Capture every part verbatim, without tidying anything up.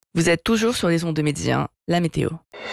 Vous êtes toujours sur les ondes de Médien, la météo.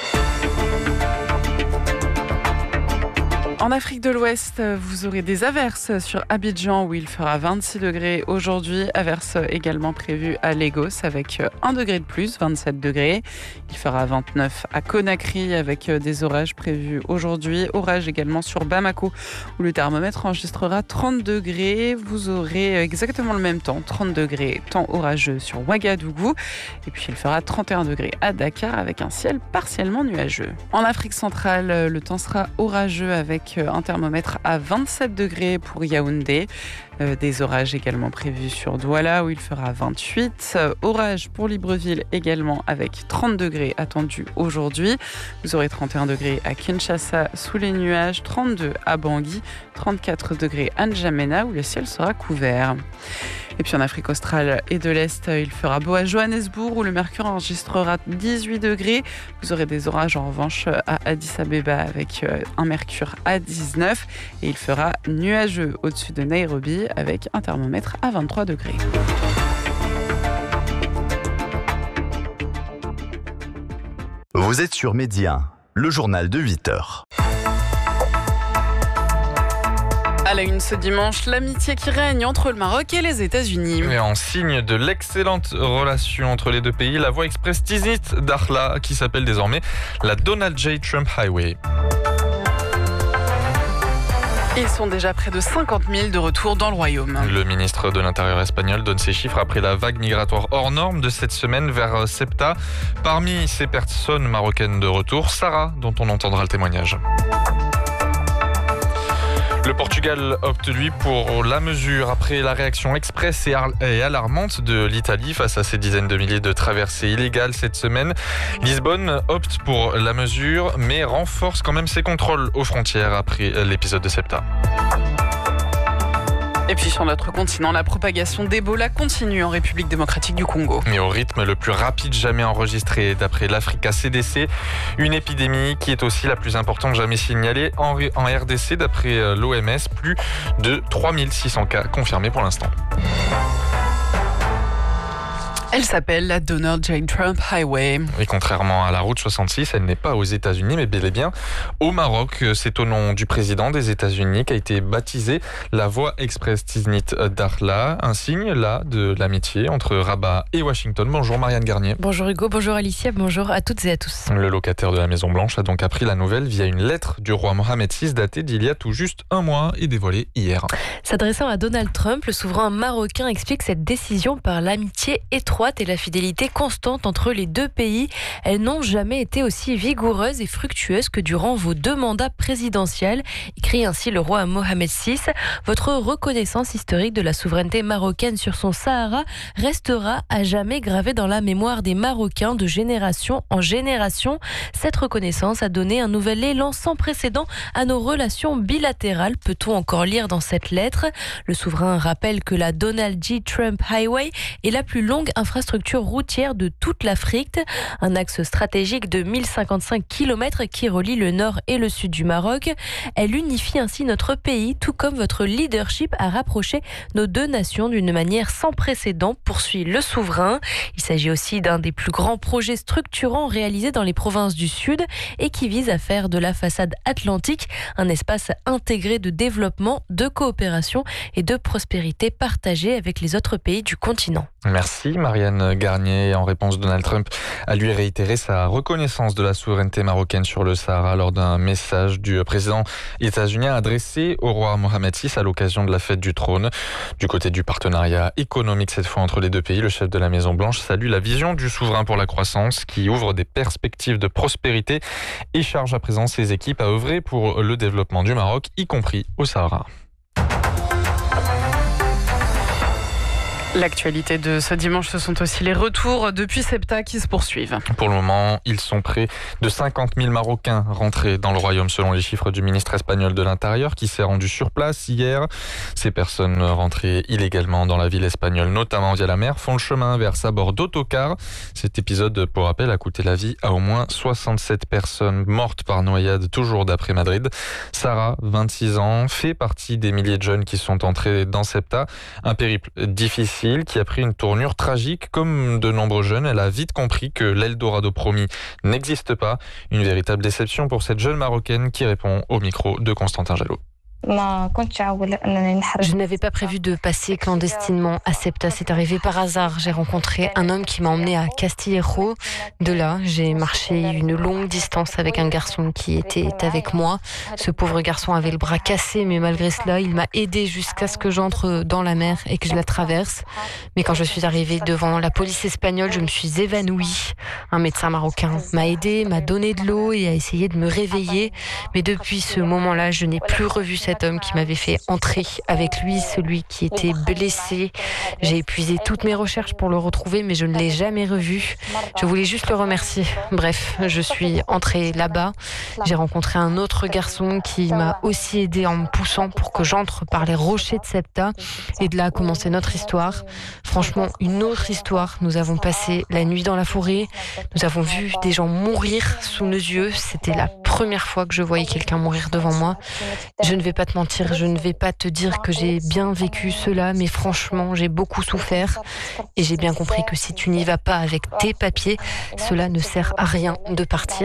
En Afrique de l'Ouest, vous aurez des averses sur Abidjan où il fera vingt-six degrés aujourd'hui. Averses également prévues à Lagos avec un degré de plus, vingt-sept degrés. Il fera vingt-neuf à Conakry avec des orages prévus aujourd'hui. Orages également sur Bamako où le thermomètre enregistrera trente degrés. Vous aurez exactement le même temps, trente degrés, temps orageux sur Ouagadougou. Et puis il fera trente et un degrés à Dakar avec un ciel partiellement nuageux. En Afrique centrale, le temps sera orageux avec un thermomètre à vingt-sept degrés pour Yaoundé. Euh, des orages également prévus sur Douala où il fera vingt-huit. Euh, orage pour Libreville également avec trente degrés attendus aujourd'hui. Vous aurez trente et un degrés à Kinshasa sous les nuages, trente-deux à Bangui, trente-quatre degrés à N'Djamena où le ciel sera couvert. Et puis en Afrique australe et de l'Est, il fera beau à Johannesburg où le mercure enregistrera dix-huit degrés. Vous aurez des orages en revanche à Addis Abeba avec un mercure à dix-neuf. Et il fera nuageux au-dessus de Nairobi avec un thermomètre à vingt-trois degrés. Vous êtes sur Médien, le journal de huit heures. À la une ce dimanche, l'amitié qui règne entre le Maroc et les États-Unis. Et en signe de l'excellente relation entre les deux pays, la voie express Tiznit Dakhla, qui s'appelle désormais la Donald J. Trump Highway. Ils sont déjà près de cinquante mille de retour dans le royaume. Le ministre de l'Intérieur espagnol donne ces chiffres après la vague migratoire hors norme de cette semaine vers Ceuta. Parmi ces personnes marocaines de retour, Sarah, dont on entendra le témoignage. Le Portugal opte, lui, pour la mesure après la réaction express et, et alarmante de l'Italie face à ces dizaines de milliers de traversées illégales cette semaine. Lisbonne opte pour la mesure, mais renforce quand même ses contrôles aux frontières après l'épisode de Ceuta. Et puis sur notre continent, la propagation d'Ebola continue en République démocratique du Congo. Mais au rythme le plus rapide jamais enregistré d'après l'Africa C D C, une épidémie qui est aussi la plus importante jamais signalée en R D C d'après l'O M S, plus de trois mille six cents cas confirmés pour l'instant. Elle s'appelle la Donald J. Trump Highway. Et contrairement à la route soixante-six, elle n'est pas aux États-Unis, mais bel et bien au Maroc. C'est au nom du président des États-Unis qu'a été baptisée la voie express Tiznit Dakhla, un signe là de l'amitié entre Rabat et Washington. Bonjour Marianne Garnier. Bonjour Hugo, bonjour Alicia, bonjour à toutes et à tous. Le locataire de la Maison Blanche a donc appris la nouvelle via une lettre du roi Mohammed six datée d'il y a tout juste un mois et dévoilée hier. S'adressant à Donald Trump, le souverain marocain explique cette décision par l'amitié étroite et la fidélité constante entre les deux pays. Elles n'ont jamais été aussi vigoureuses et fructueuses que durant vos deux mandats présidentiels, écrit ainsi le roi Mohammed six. Votre reconnaissance historique de la souveraineté marocaine sur son Sahara restera à jamais gravée dans la mémoire des Marocains de génération en génération. Cette reconnaissance a donné un nouvel élan sans précédent à nos relations bilatérales, peut-on encore lire dans cette lettre. Le souverain rappelle que la Donald J. Trump Highway est la plus longue infrastructure routière de toute l'Afrique, un axe stratégique de mille cinquante-cinq kilomètres qui relie le nord et le sud du Maroc. Elle unifie ainsi notre pays, tout comme votre leadership a rapproché nos deux nations d'une manière sans précédent, poursuit le souverain. Il s'agit aussi d'un des plus grands projets structurants réalisés dans les provinces du Sud et qui vise à faire de la façade atlantique un espace intégré de développement, de coopération et de prospérité partagée avec les autres pays du continent. Merci Marianne Garnier. En réponse, Donald Trump a lui réitéré sa reconnaissance de la souveraineté marocaine sur le Sahara lors d'un message du président états-unien adressé au roi Mohammed six à l'occasion de la fête du trône. Du côté du partenariat économique cette fois entre les deux pays, le chef de la Maison Blanche salue la vision du souverain pour la croissance qui ouvre des perspectives de prospérité et charge à présent ses équipes à œuvrer pour le développement du Maroc, y compris au Sahara. L'actualité de ce dimanche, ce sont aussi les retours depuis Ceuta qui se poursuivent. Pour le moment, ils sont près de cinquante mille Marocains rentrés dans le royaume selon les chiffres du ministre espagnol de l'Intérieur qui s'est rendu sur place hier. Ces personnes rentrées illégalement dans la ville espagnole, notamment via la mer, font le chemin vers sa bord d'autocar. Cet épisode, pour rappel, a coûté la vie à au moins soixante-sept personnes mortes par noyade, toujours d'après Madrid. Sarah, vingt-six ans, fait partie des milliers de jeunes qui sont entrés dans Ceuta. Un périple difficile difficile qui a pris une tournure tragique. Comme de nombreux jeunes, elle a vite compris que l'Eldorado promis n'existe pas. Une véritable déception pour cette jeune Marocaine qui répond au micro de Constantin Jalot. Je n'avais pas prévu de passer clandestinement à Ceuta. C'est arrivé par hasard. J'ai rencontré un homme qui m'a emmené à Castillejo. De là, j'ai marché une longue distance avec un garçon qui était avec moi. Ce pauvre garçon avait le bras cassé, mais malgré cela, il m'a aidé jusqu'à ce que j'entre dans la mer et que je la traverse. Mais quand je suis arrivée devant la police espagnole, je me suis évanouie. Un médecin marocain m'a aidé, m'a donné de l'eau et a essayé de me réveiller. Mais depuis ce moment-là, je n'ai plus revu cette Cet homme qui m'avait fait entrer avec lui, celui qui était blessé. J'ai épuisé toutes mes recherches pour le retrouver, mais je ne l'ai jamais revu. Je voulais juste le remercier. Bref, je suis entrée là-bas. J'ai rencontré un autre garçon qui m'a aussi aidé en me poussant pour que j'entre par les rochers de Ceuta. Et de là a commencé notre histoire. Franchement, une autre histoire. Nous avons passé la nuit dans la forêt. Nous avons vu des gens mourir sous nos yeux. C'était la première fois que je voyais quelqu'un mourir devant moi. Je ne vais pas te mentir, je ne vais pas te dire que j'ai bien vécu cela, mais franchement, j'ai beaucoup souffert et j'ai bien compris que si tu n'y vas pas avec tes papiers, cela ne sert à rien de partir.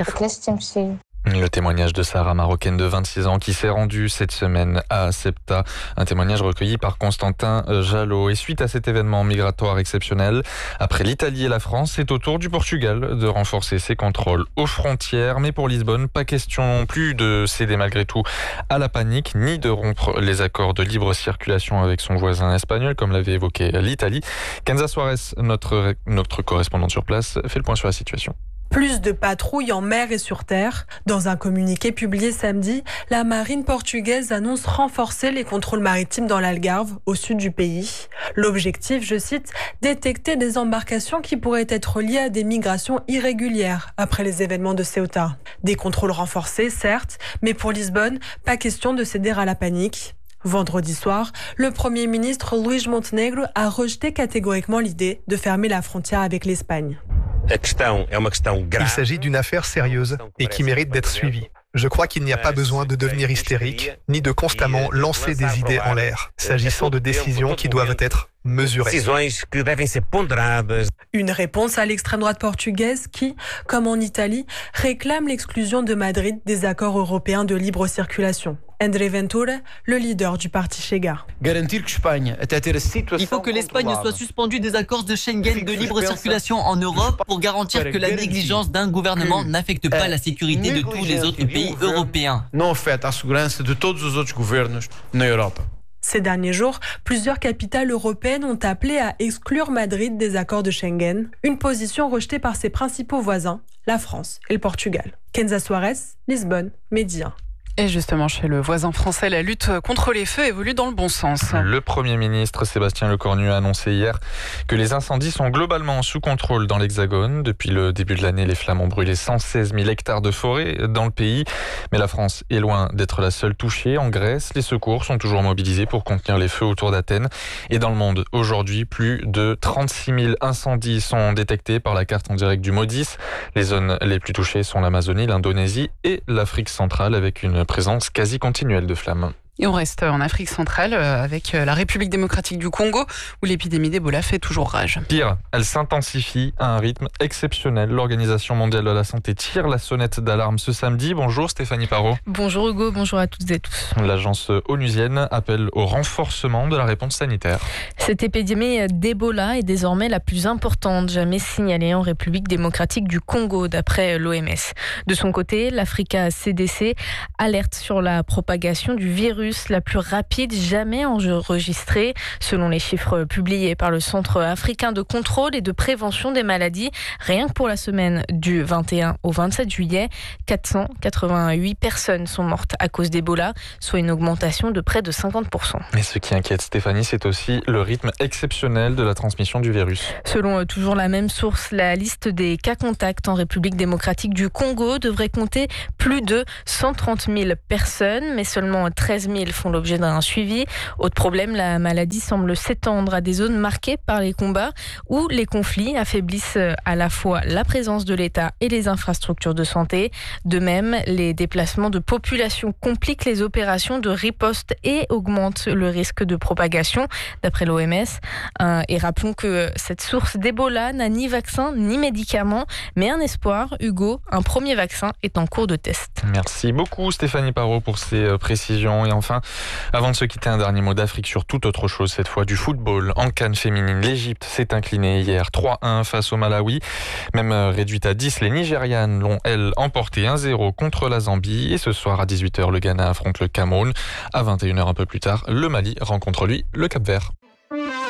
Le témoignage de Sarah, marocaine de vingt-six ans, qui s'est rendue cette semaine à Ceuta. Un témoignage recueilli par Constantin Jalot. Et suite à cet événement migratoire exceptionnel, après l'Italie et la France, c'est au tour du Portugal de renforcer ses contrôles aux frontières. Mais pour Lisbonne, pas question non plus de céder malgré tout à la panique, ni de rompre les accords de libre circulation avec son voisin espagnol, comme l'avait évoqué l'Italie. Kenza Suarez, notre, notre correspondante sur place, fait le point sur la situation. Plus de patrouilles en mer et sur terre. Dans un communiqué publié samedi, la marine portugaise annonce renforcer les contrôles maritimes dans l'Algarve, au sud du pays. L'objectif, je cite, détecter des embarcations qui pourraient être liées à des migrations irrégulières après les événements de Ceuta. Des contrôles renforcés, certes, mais pour Lisbonne, pas question de céder à la panique. Vendredi soir, le Premier ministre Luís Montenegro a rejeté catégoriquement l'idée de fermer la frontière avec l'Espagne. Il s'agit d'une affaire sérieuse et qui mérite d'être suivie. Je crois qu'il n'y a pas besoin de devenir hystérique, ni de constamment lancer des idées en l'air, s'agissant de décisions qui doivent être mesurées. Une réponse à l'extrême droite portugaise qui, comme en Italie, réclame l'exclusion de Madrid des accords européens de libre circulation. André Ventura, le leader du parti Chega. Il faut que l'Espagne soit suspendue des accords de Schengen de libre circulation en Europe pour garantir que la négligence d'un gouvernement n'affecte pas la sécurité de tous les autres pays européens. Ces derniers jours, plusieurs capitales européennes ont appelé à exclure Madrid des accords de Schengen, une position rejetée par ses principaux voisins, la France et le Portugal. Kenza Suarez, Lisbonne, Média. Et justement, chez le voisin français, la lutte contre les feux évolue dans le bon sens. Le Premier ministre Sébastien Lecornu a annoncé hier que les incendies sont globalement sous contrôle dans l'Hexagone. Depuis le début de l'année, les flammes ont brûlé cent seize mille hectares de forêt dans le pays. Mais la France est loin d'être la seule touchée. En Grèce, les secours sont toujours mobilisés pour contenir les feux autour d'Athènes. Et dans le monde, aujourd'hui, plus de trente-six mille incendies sont détectés par la carte en direct du MODIS. Les zones les plus touchées sont l'Amazonie, l'Indonésie et l'Afrique centrale, avec une présence quasi continuelle de flammes. Et on reste en Afrique centrale avec la République démocratique du Congo où l'épidémie d'Ebola fait toujours rage. Pire, elle s'intensifie à un rythme exceptionnel. L'Organisation mondiale de la santé tire la sonnette d'alarme ce samedi. Bonjour Stéphanie Parot. Bonjour Hugo, bonjour à toutes et tous. L'agence onusienne appelle au renforcement de la réponse sanitaire. Cette épidémie d'Ebola est désormais la plus importante jamais signalée en République démocratique du Congo d'après l'O M S. De son côté, l'Africa C D C alerte sur la propagation du virus la plus rapide jamais enregistrée, selon les chiffres publiés par le Centre africain de contrôle et de prévention des maladies. Rien que pour la semaine du vingt et un au vingt-sept juillet, quatre cent quatre-vingt-huit personnes sont mortes à cause d'Ebola, soit une augmentation de près de cinquante pour cent. Mais ce qui inquiète Stéphanie, c'est aussi le rythme exceptionnel de la transmission du virus. Selon toujours la même source, la liste des cas contacts en République démocratique du Congo devrait compter plus de cent trente mille personnes, mais seulement treize mille mille font l'objet d'un suivi. Autre problème, la maladie semble s'étendre à des zones marquées par les combats où les conflits affaiblissent à la fois la présence de l'État et les infrastructures de santé. De même, les déplacements de population compliquent les opérations de riposte et augmentent le risque de propagation, d'après l'O M S. Euh, et rappelons que cette source d'Ebola n'a ni vaccin ni médicaments, mais un espoir, Hugo, un premier vaccin est en cours de test. Merci beaucoup Stéphanie Parot pour ces précisions. Et enfin, avant de se quitter, un dernier mot d'Afrique sur toute autre chose, cette fois du football. En CAN féminine, l'Égypte s'est inclinée hier trois un face au Malawi. Même réduite à dix, les Nigérianes l'ont, elles, emporté un zéro contre la Zambie. Et ce soir à dix-huit heures, le Ghana affronte le Cameroun. À vingt et une heures un peu plus tard, le Mali rencontre lui le Cap-Vert.